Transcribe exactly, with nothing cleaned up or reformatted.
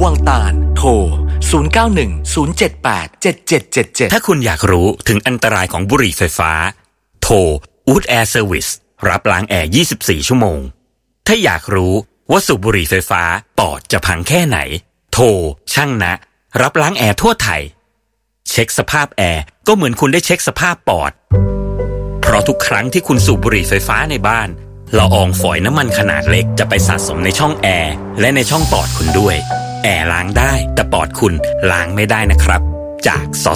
วังตาลโทรศูนย์ เก้า หนึ่ง ศูนย์ เจ็ด แปด เจ็ด เจ็ด เจ็ด เจ็ดถ้าคุณอยากรู้ถึงอันตรายของบุหรี่ไฟฟ้าโทร Wood Air Service รับล้างแอร์ยี่สิบสี่ชั่วโมงถ้าอยากรู้ว่าสูบบุหรี่ไฟฟ้าปอดจะพังแค่ไหนโทรช่างนะรับล้างแอร์ทั่วไทยเช็คสภาพแอร์ก็เหมือนคุณได้เช็คสภาพปอดเพราะทุกครั้งที่คุณสูบบุหรี่ไฟฟ้าในบ้านละอองฝอยน้ำมันขนาดเล็กจะไปสะสมในช่องแอร์และในช่องปอดคุณด้วยแอร์ล้างได้แต่ปอดคุณล้างไม่ได้นะครับจากส